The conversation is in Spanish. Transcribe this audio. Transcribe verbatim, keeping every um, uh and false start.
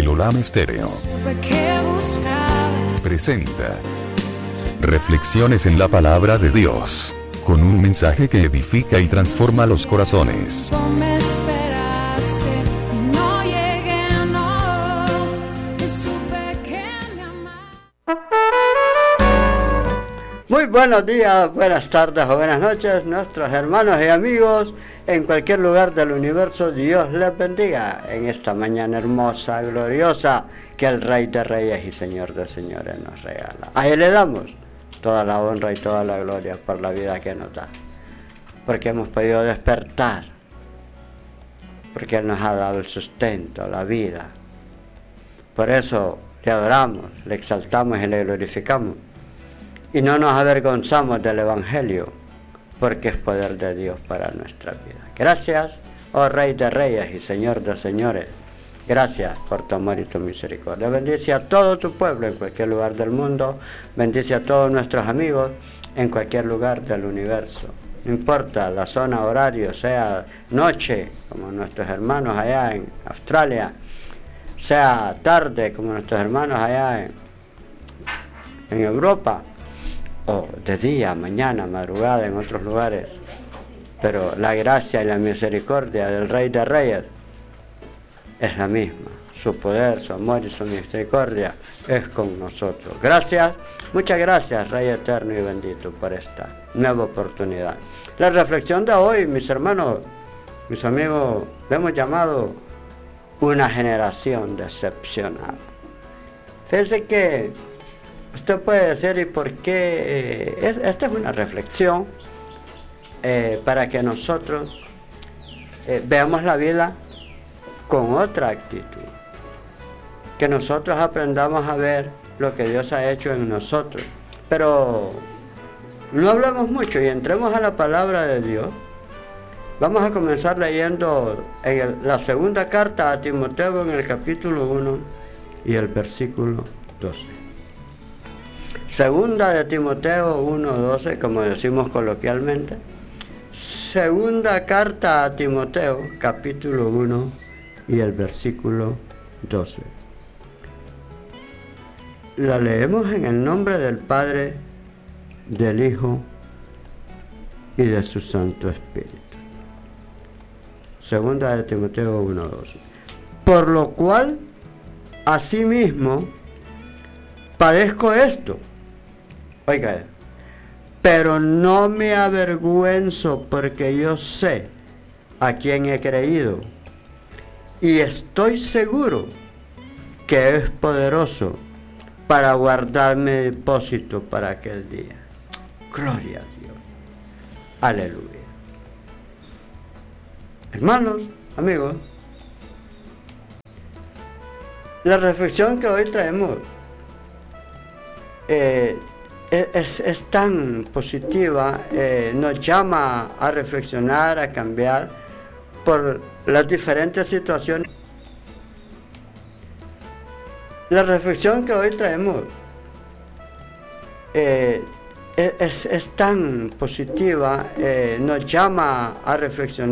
El Olam Estéreo presenta Reflexiones en la Palabra de Dios, con un mensaje que edifica y transforma los corazones. Muy buenos días, buenas tardes o buenas noches, nuestros hermanos y amigos en cualquier lugar del universo. Dios les bendiga en esta mañana hermosa, gloriosa, que el Rey de Reyes y Señor de Señores nos regala. A Él le damos toda la honra y toda la gloria por la vida que nos da, porque hemos podido despertar, porque Él nos ha dado el sustento, la vida. Por eso le adoramos, le exaltamos y le glorificamos. Y no nos avergonzamos del Evangelio, porque es poder de Dios para nuestra vida. Gracias, oh Rey de Reyes y Señor de Señores. Gracias por tu amor y tu misericordia. Bendice a todo tu pueblo en cualquier lugar del mundo. Bendice a todos nuestros amigos en cualquier lugar del universo. No importa la zona horario, sea noche, como nuestros hermanos allá en Australia, sea tarde, como nuestros hermanos allá en, en Europa, o de día, mañana, madrugada en otros lugares, pero la gracia y la misericordia del Rey de Reyes es la misma. Su poder, su amor y su misericordia es con nosotros. Gracias, muchas gracias, Rey eterno y bendito, por esta nueva oportunidad. La reflexión de hoy, mis hermanos, mis amigos, le hemos llamado una generación decepcionada. Fíjense que usted puede decir, ¿y por qué? Es, esta es una reflexión eh, para que nosotros eh, veamos la vida con otra actitud. Que nosotros aprendamos a ver lo que Dios ha hecho en nosotros. Pero no hablemos mucho y entremos a la palabra de Dios. Vamos a comenzar leyendo en el, la segunda carta a Timoteo en el capítulo uno y el versículo doce. Segunda de Timoteo uno doce, como decimos coloquialmente. Segunda carta a Timoteo, capítulo uno y el versículo doce. La leemos en el nombre del Padre, del Hijo y de su Santo Espíritu. Segunda de Timoteo uno doce. Por lo cual, asimismo, padezco esto. Oiga, pero no me avergüenzo, porque yo sé a quién he creído y estoy seguro que es poderoso para guardarme depósito para aquel día. Gloria a Dios. Aleluya. Hermanos, amigos, la reflexión que hoy traemos eh, Es, es tan positiva, eh, nos llama a reflexionar, a cambiar por las diferentes situaciones. La reflexión que hoy traemos eh, es, es tan positiva, eh, nos llama a reflexionar